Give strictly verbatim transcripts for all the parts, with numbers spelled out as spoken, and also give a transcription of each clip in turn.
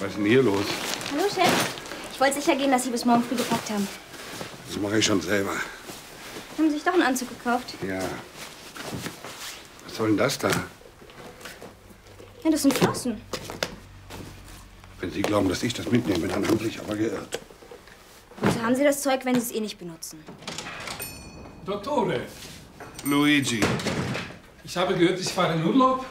Was ist denn hier los? Hallo, Chef. Ich wollte sicher gehen, dass Sie bis morgen früh gepackt haben. Das mache ich schon selber. Haben Sie sich doch einen Anzug gekauft? Ja. Was soll denn das da? Ja, das sind Flossen. Wenn Sie glauben, dass ich das mitnehme, dann haben Sie sich aber geirrt. Wozu haben Sie das Zeug, wenn Sie es eh nicht benutzen? Dottore, Luigi. ich habe gehört, Sie fahren in Urlaub.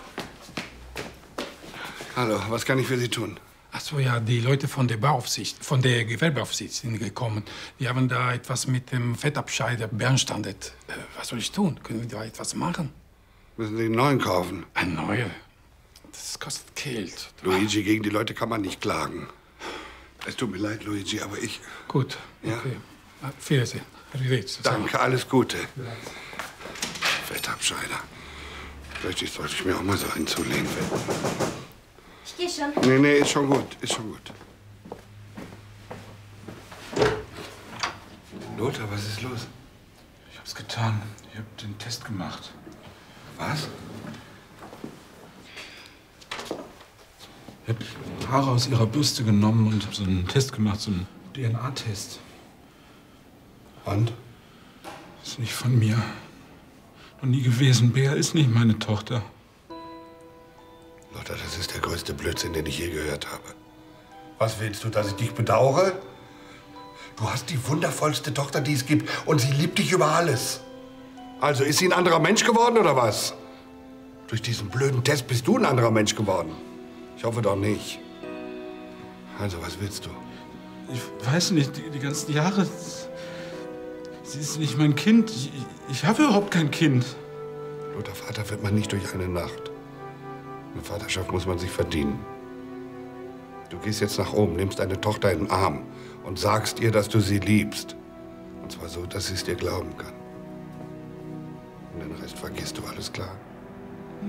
Hallo, was kann ich für Sie tun? Ach so, ja, die Leute von der Bauaufsicht, von der Gewerbeaufsicht sind gekommen. Die haben da etwas mit dem Fettabscheider beanstandet. Äh, was soll ich tun? Können wir da etwas machen? Müssen Sie einen neuen kaufen? Ein neuer? Das kostet Geld. Luigi, gegen die Leute kann man nicht klagen. Es tut mir leid, Luigi, aber ich... Gut, Ja? okay. Auf Wiedersehen. Arrivederci. Danke, alles Gute. Fettabscheider. Vielleicht sollte ich mir auch mal so einen zulegen. Ich gehe schon. Nee, nee, ist schon gut, ist schon gut. Lothar, was ist los? Ich hab's getan. Ich hab den Test gemacht. Was? Ich hab Haare aus ihrer Bürste genommen und hab so einen Test gemacht, so einen D N A-Test. Und? Ist nicht von mir. Noch nie gewesen. Bea ist nicht meine Tochter. Lothar, das ist der größte Blödsinn, den ich je gehört habe. Was willst du, dass ich dich bedauere? Du hast die wundervollste Tochter, die es gibt, und sie liebt dich über alles. Also ist sie ein anderer Mensch geworden, oder was? Durch diesen blöden Test bist du ein anderer Mensch geworden. Ich hoffe doch nicht. Also, was willst du? Ich weiß nicht, die, die ganzen Jahre... Sie ist nicht mein Kind. Ich, ich habe überhaupt kein Kind. Lothar, Vater wird man nicht durch eine Nacht. Eine Vaterschaft muss man sich verdienen. Du gehst jetzt nach oben, nimmst deine Tochter in den Arm und sagst ihr, dass du sie liebst. Und zwar so, dass sie es dir glauben kann. Und den Rest vergisst du, alles klar?